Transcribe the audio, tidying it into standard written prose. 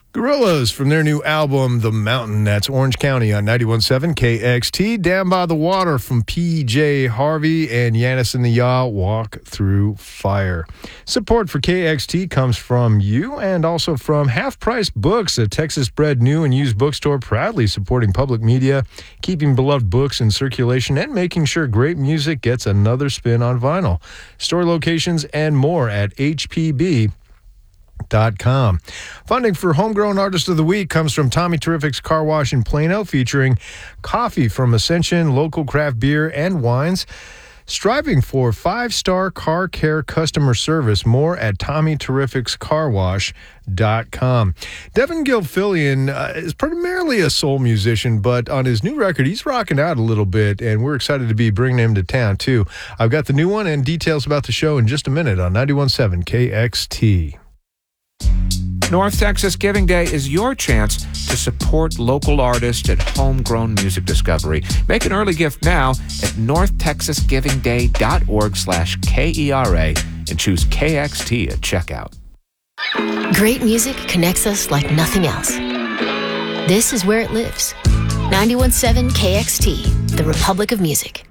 Gorillaz from their new album, The Mountain. That's Orange County on 91.7 KXT. Down by the Water from PJ Harvey and Yanis and the Yaw, Walk Through Fire. Support for KXT comes from you and also from Half Price Books, a Texas-bred new and used bookstore proudly supporting public media, keeping beloved books in circulation, and making sure great music gets another spin on vinyl. Store locations and more at HPB.com. Funding for Homegrown Artist of the Week comes from Tommy Terrific's Car Wash in Plano, featuring coffee from Ascension, local craft beer and wines. Striving for 5-star car care customer service. More at TommyTerrificsCarWash.com. Devin Gilfillian is primarily a soul musician, but on his new record, he's rocking out a little bit, and we're excited to be bringing him to town, too. I've got the new one and details about the show in just a minute on 91.7 KXT. North Texas Giving Day is your chance to support local artists and homegrown music discovery. Make an early gift now at northtexasgivingday.org/KERA and choose KXT at checkout. Great music connects us like nothing else. This is where it lives. 91.7 KXT, the Republic of Music.